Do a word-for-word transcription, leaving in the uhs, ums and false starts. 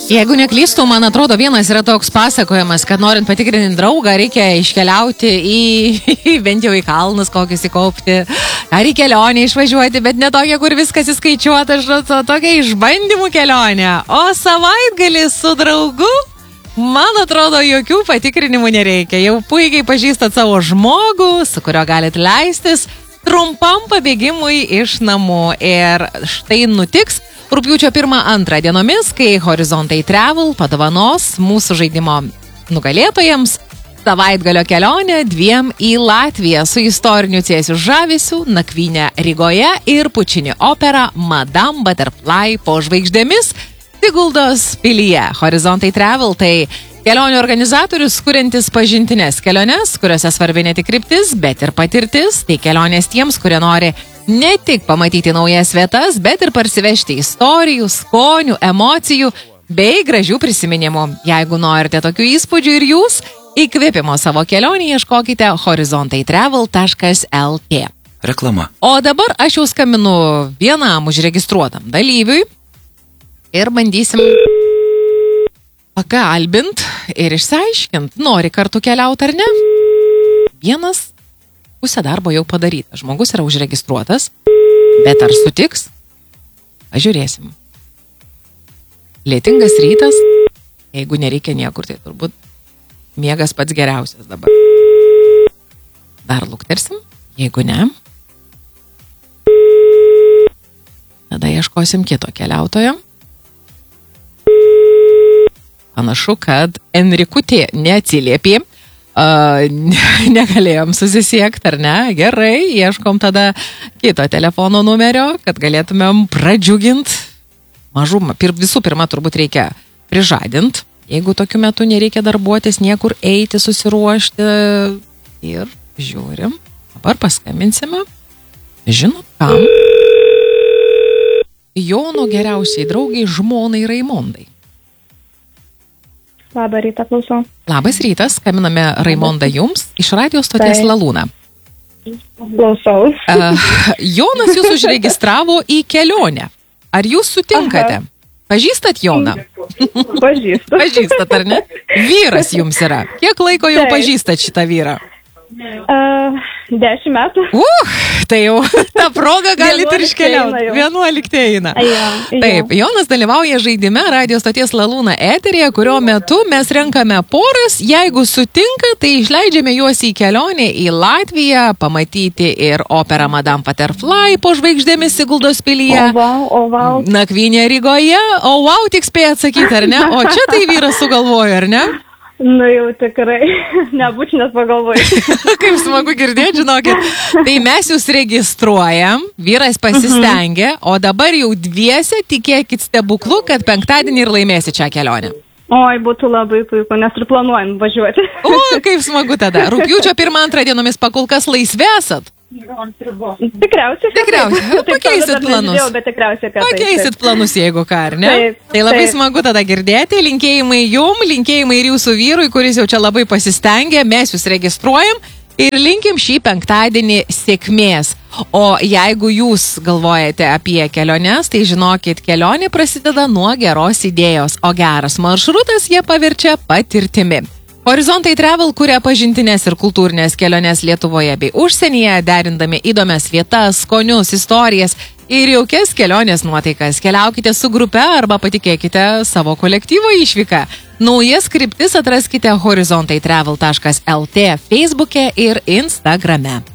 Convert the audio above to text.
Jeigu neklystu, man atrodo, vienas yra toks pasakojimas, kad norint patikrinti draugą, reikia iškeliauti į, bent jau į kalnus kokius įkaupti, ar į kelionę išvažiuoti, bet ne tokia, kur viskas įskaičiuota, žinot, tokia išbandymų kelionė. O savaitgalį su draugu, man atrodo, jokių patikrinimų nereikia. Jau puikiai pažįstat savo žmogų, su kurio galite leistis trumpam pabėgimui iš namų. Ir štai nutiks rugpjūčio pirmą antrą dienomis, kai Horizontai Travel padovanos mūsų žaidimo nugalėtojams savaitgalio kelionę dviem į Latviją su istoriniu Cėsių žavesiu, nakvynę Rygoje ir Pučini opera Madame Butterfly po žvaigždėmis Siguldos pilyje. Horizontai Travel tai kelionių organizatorius, kuriantis pažintinės keliones, kuriuose svarbi ne tik kryptis, bet ir patirtis. Tai kelionės tiems, kurie nori ne tik pamatyti naujas vietas, bet ir parsivežti istorijų, skonių, emocijų bei gražių prisiminimų. Jeigu norite tokių įspūdžių ir jūs, įkvėpimo savo kelionį ieškokite horizontai travel taškas el tė. Reklama. O dabar aš jau skambinu vienam užregistruotam dalyviui ir bandysim pakalbint ir išsiaiškint, nori kartu keliauti ar ne. Vienas pusę darbo jau padaryta. Žmogus yra užregistruotas, bet ar sutiks? Pažiūrėsim. Lietingas rytas, jeigu nereikia niekur, tai turbūt miegas pats geriausias dabar. Dar luktersim, jeigu ne, tada ieškosim kito keliautojo. Panašu, kad Enrikutė neatsiliepė. Uh, negalėjom susisiekti, ar ne? Gerai, ieškom tada kito telefono numerio, kad galėtumėm pradžiugint mažumą. Pir, visų pirma, turbūt reikia prižadint, jeigu tokiu metu nereikia darbuotis, niekur eiti, susiruošti. Ir žiūrim, dabar paskambinsime. Žinot kam? Jono geriausiai draugiai žmonai Raimondai. Labą rytą, klausau. Labas rytas, skambiname Raimonda jums iš radijo stoties Tai. Lalūna. Klausau. Uh, Jonas jūs užregistravo į kelionę. Ar jūs sutinkate? Aha. Pažįstat Joną? Pažįstu. Pažįstat, ar ne? Vyras jums yra. Kiek laiko jau Taip. pažįstat šitą vyrą? Uh, dešimt metų. Uh, tai jau ta proga galite ir Vienuoliktė iškeliauti. eina jau. Vienuoliktė eina. Jo, jo. Taip, Jonas dalyvauja žaidime radijo stoties Lalūna eteryje, kurio metu mes renkame poras. Jeigu sutinka, tai išleidžiame juos į kelionę į Latviją, pamatyti ir operą Madame Butterfly po žvaigždėmis Siguldos pilyje. O vau, o vau. Nakvynė Rygoje. O wow, tik spėja atsakyti, ar ne? O čia tai vyras sugalvojo, ar ne? Nu jau tikrai, nebūčiau net pagalvojus. Kaip smagu girdėti, žinokit. Tai mes jūs registruojam, vyras pasistengė, o dabar jau dviese tikėkit stebuklu, kad penktadienį ir laimėsi šią kelionę. Oi, būtų labai puiku, nes ir planuojam važiuoti. O, kaip smagu tada. Rugpjūčio pirmą antrą dienomis pakol kas laisvi esat? Tikriausiai. kad Tikriausiai. taip. Taip, Pakeisit dar planus. nežiūrėjau, Bet tikriausiai, kad taip, Pakeisit planus, jeigu ką, ar ne? Taip, Tai labai taip. smagu tada girdėti. Linkėjimai jum, linkėjimai ir jūsų vyrui, kuris jau čia labai pasistengė. Mes jūs registruojam ir linkim šį penktadienį sėkmės. O jeigu jūs galvojate apie keliones, tai žinokit, kelionė prasideda nuo geros idėjos, o geras maršrutas jie paverčia patirtimi. Horizontai Travel kuria pažintinės ir kultūrinės keliones Lietuvoje bei užsienyje, derindami įdomias vietas, skonius, istorijas ir jaukias kelionės nuotaikas. Keliaukite su grupe arba patikėkite savo kolektyvo išvyką. Naujas kryptis atraskite horizontai travel taškas el tė Facebook'e ir Instagram'e.